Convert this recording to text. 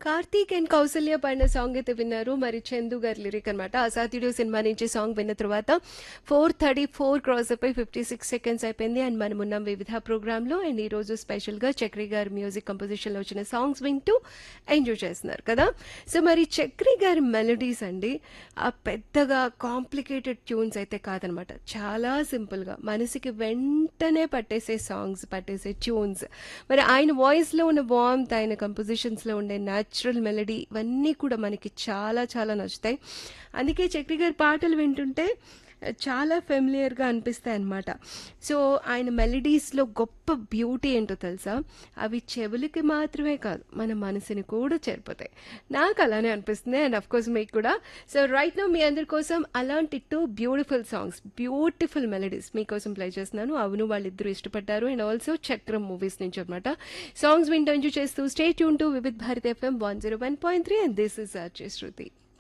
Karthik and Kaushalya పాడిన song అయితే విన్నారు. మరి చందు గారి లిరిక్ అనమాట. అసాధ్యుడు సినిమా నుంచి సాంగ్ విన్న తర్వాత 4:34 క్రాస్ అయిపోయి 56 సెకండ్స్ అయిపోయింది. అండ్ మనం ఉన్నాం వివిధ ప్రోగ్రాంలో. అండ్ ఈరోజు స్పెషల్గా చక్రి గారి మ్యూజిక్ కంపోజిషన్లో వచ్చిన సాంగ్స్ వింటూ ఎంజాయ్ చేస్తున్నారు కదా. సో మరి చక్రి గారి మెలడీస్ అండి ఆ పెద్దగా కాంప్లికేటెడ్ ట్యూన్స్ అయితే కాదనమాట. చాలా సింపుల్గా మనసుకి వెంటనే పట్టేసే సాంగ్స్, పట్టేసే ట్యూన్స్. మరి ఆయన వాయిస్లో ఉన్న వార్మ్త్, ఆయన కంపోజిషన్స్లో ఉండే న్యాచురల్ మెలడీ ఇవన్నీ కూడా మనకి చాలా చాలా నచ్చుతాయి. అందుకే చక్రి గారి పాటలు వింటుంటే చాలా ఫెమిలియర్గా అనిపిస్తాయి అన్నమాట. సో ఆయన మెలడీస్లో గొప్ప బ్యూటీ ఏంటో తెలుసా, అవి చెవులకి మాత్రమే కాదు మన మనసుని కూడా చేరిపోతాయి. నాకు అలానే అనిపిస్తుంది అండ్ అఫ్ కోర్స్ మీకు కూడా. సో రైట్ నౌ మీ అందరి కోసం అలాంటి two beautiful songs, beautiful melodies మీకోసం ప్లే చేస్తున్నాను. అవును వాళ్ళిద్దరూ ఇష్టపడ్డారు అండ్ ఆల్సో చక్రం మూవీస్ నుంచి అనమాట. సాంగ్స్ వింటూ ఎంజాయ్ చేస్తూ stay tune to Vividh Bharati FM 101.3 and this is RJ Shruti.